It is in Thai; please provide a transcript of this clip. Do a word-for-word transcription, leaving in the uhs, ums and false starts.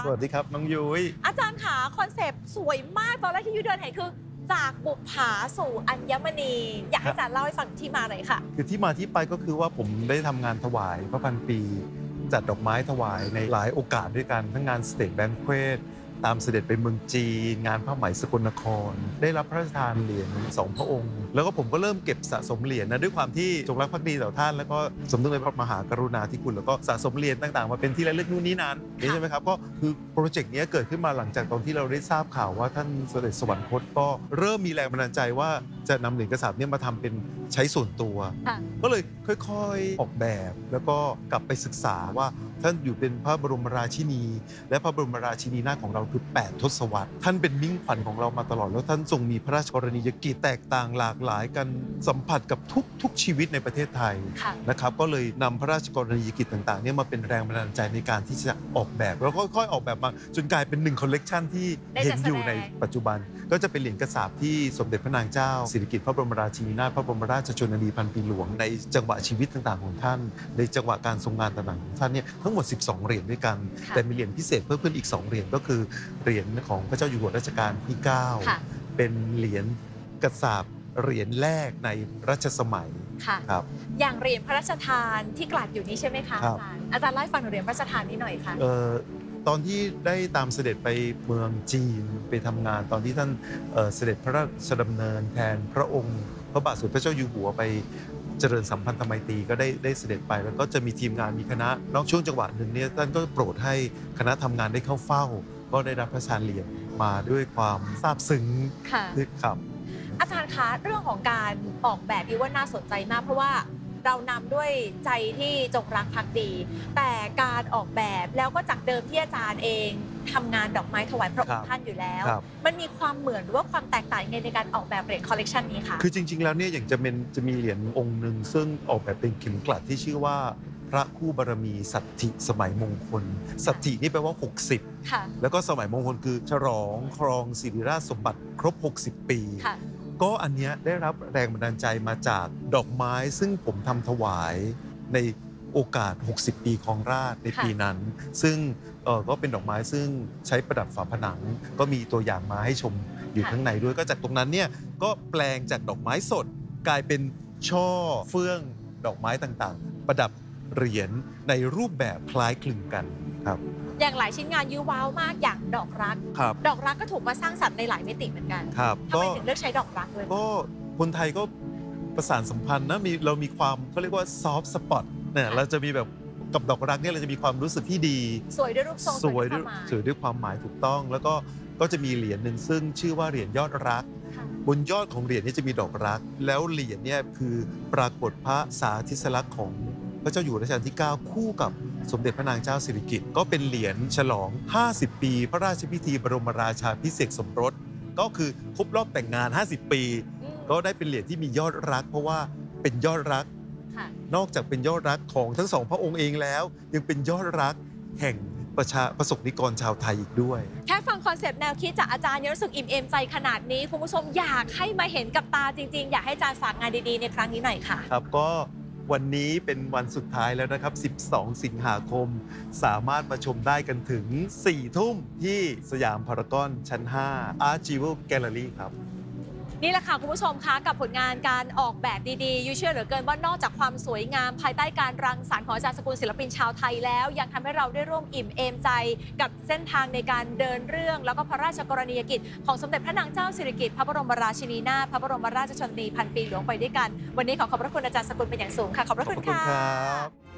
สวัสดีครับน้องยุ้ยอาจารย์ขาคอนเซปต์สวยมากตอนแรกที่ยุ้ยเดินเห็นคือจากบุปผาสู่อัญมณีอยากให้อาจารย์เล่าให้ฟังที่มาหน่อยค่ะคือที่มาที่ไปก็คือว่าผมได้ทำงานถวายพระพันปีจัดดอกไม้ถวายในหลายโอกาสด้วยกันทั้งงานสเตทแบงเควตตามเสด็จไปเมืองจีนงานผ้าไหมสกลนครได้รับพระราชทานเหรียญสองพระองค์แล้วก็ผมก็เริ่มเก็บสะสมเหรียญนะด้วยความที่จงรักภักดีต่อท่านแล้วก็สำนึกในพระมหากรุณาธิคุณแล้วก็สะสมเหรียญต่างๆมาเป็นที่ระลึกนู่นนี่นั้นนี่ใช่ไหมครับก็คือโปรเจกต์นี้เกิดขึ้นมาหลังจากตอนที่เราได้ทราบข่าวว่าท่านเสด็จสวรรคตก็เริ่มมีแรงบันดาลใจว่าจะนำเหรียญกระสาบนี้มาทำเป็นใช้ส่วนตัวก็เลยค่อยๆออกแบบแล้วก็กลับไปศึกษาว่าท่านอยู่เป็นพระบรมราชินีและพระบรมราชินีนาถของเราคือแปดทศวรรษท่านเป็นมิ่งขวัญของเรามาตลอดแล้วท่านทรงมีพระราชกรณียกิจแตกต่างหลากหลายกันสัมผัสกับทุกทุกชีวิตในประเทศไทยนะครับก็เลยนำพระราชกรณียกิจต่างๆเนี่ยมาเป็นแรงบันดาลใจในการที่จะออกแบบแล้วก็ค่อยๆออกแบบมาจนกลายเป็นหนึ่งคอลเลกชันที่เห็นอยู่ในปัจจุบันก็จะเป็นเหรียญกระสาบที่สมเด็จพระนางเจ้าสิริกิติ์พระบรมราชินีนาถพระบรมราชชนนีพันปีหลวงในจังหวะชีวิตต่างๆของท่านในจังหวะการทรงงานต่างๆของท่านเนี่ยทั้งหมดสิบสองเหรียญด้วยกันแต่มีเหรียญพิเศษเพิ่มขึ้นอีกสองเหรียญก็คือเหรียญของพระเจ้าอยู่หัวรัชกาลที่เก้าเป็นเหรียญกระสาบเหรียญแรกในรัชสมัยครับอย่างเหรียญพระราชทานที่กลาดอยู่นี้ใช่ไหมคะอาจารย์อาจารย์เล่าให้ฟังถึงเหรียญพระราชทานนี้หน่อยค่ะตอนที่ได้ตามเสด็จไปเมืองจีนไปทำงานตอนที่ท่านเสด็จพระราชดำเนินแทนพระองค์พระบาทสมเด็จพระเจ้าอยู่หัวไปเจริญสัมพันธไมตรีก็ได้ได้เสด็จไปแล้วก็จะมีทีมงานมีคณะนอกช่วงจังหวะหนึ่งเนี่ยท่านก็โปรดให้คณะทำงานได้เข้าเฝ้าก็ได้รับพระราชทานเหรียญมาด้วยความซาบซึ้งครับอาจารย์คะเรื่องของการออกแบบที่ว่าน่าสนใจมากเพราะว่าเรานำด้วยใจที่จงรักภักดี แต่การออกแบบแล้วก็จากเดิมที่อาจารย์เองทำงานดอกไม้ถวายพระองค์ท่านอยู่แล้วมันมีความเหมือนหรือว่าความแตกต่างในการออกแบบเหรียญคอลเลกชันนี้ค่ะคือจริงๆแล้วเนี่ยอย่างจะเป็นจะมีเหรียญองค์หนึ่งซึ่งออกแบบเป็นเข็มกลัดที่ชื่อว่าพระคู่บารมีสัตถิสมัยมงคลสัตถินี่แปลว่าหกสิบแล้วก็สมัยมงคลคือฉลองครองสิริราชสมบัติครบหกสิบปีก็อันเนี้ยได้รับแรงบันดาลใจมาจากดอกไม้ซึ่งผมทำถวายในโอกาสหกสิบปีครองราชย์ในปีนั้นซึ่งเออก็เป็นดอกไม้ซึ่งใช้ประดับฝาผนังก็มีตัวอย่างมาให้ชมอยู่ข้างในด้วยก็จากตรงนั้นเนี่ยก็แปลงจากดอกไม้สดกลายเป็นช่อเฟื่องดอกไม้ต่างๆประดับเหรียญในรูปแบบคล้ายคลึงกันครับอย่างหลายชิ้นงานยูว้าวมากอย่างดอกรักดอกรักก็ถูกมาสร้างสรรค์ในหลายมิติเหมือนกันทำไมถึงเลือกใช้ดอกรักเลยก็คนไทยก็ประสานสัมพันธ์นะมีเรามีความเขาเรียกว่าซอฟต์สปอตเนี่ยเราจะมีแบบกับดอกรักเนี่ยเราจะมีความรู้สึกที่ดีสวยด้วยรูปทรงสวยด้วยสวยด้วยความหมายถูกต้องแล้วก็ก็จะมีเหรียญหนึ่งซึ่งชื่อว่าเหรียญยอดรักบนยอดของเหรียญนี้จะมีดอกรักแล้วเหรียญเนี่ยคือปรากฏพระสาธิสลักษณ์ของพระเจ้าอยู่หัวรัชกาลที่เก้าคู่กับสมเด็จพระนางเจ้าสิริกิติ์ก็เป็นเหรียญฉลองห้าสิบปีพระราชพิธีบรมราชาภิเษกสมรสก็คือครบรอบแต่งงานห้าสิบปีก็ได้เป็นเหรียญที่มียอดรักเพราะว่าเป็นยอดรักนอกจากเป็นยอดรักของทั้งสองพระองค์เองแล้วยังเป็นยอดรักแห่งประชาประสบนิกรชาวไทยอีกด้วยแค่ฟังคอนเซปต์แนวคิดจากอาจารย์ยังรู้สึกอิ่มเอมใจขนาดนี้คุณผู้ชมอยากให้มาเห็นกับตาจริงๆอยากให้อาจารย์ฝากงานดีๆในครั้งนี้หน่อยค่ะครับก็วันนี้เป็นวันสุดท้ายแล้วนะครับสิบสองสิงหาคมสามารถมาชมได้กันถึงสี่ทุ่มที่สยามพารากอนชั้นห้า Archival Gallery ครับนี่แหละค่ะคุณผู้ชมคะกับผลงานการออกแบบดีๆยูเชื่อเหลือเกินว่านอกจากความสวยงามภายใต้การรังสรรค์ของอาจารย์สกุลศิลปินชาวไทยแล้วยังทำให้เราได้ร่วมอิ่มเอมใจกับเส้นทางในการเดินเรื่องแล้วก็พระราชกรณียกิจของสมเด็จพระนางเจ้าสิริกิติ์พระบรมราชินีนาถพระบรมราชชนนีพันปีหลวงไปด้วยกันวันนี้ขอขอบพระคุณอาจารย์สกุลเป็นอย่างสูงค่ะขอบพระคุณค่ะ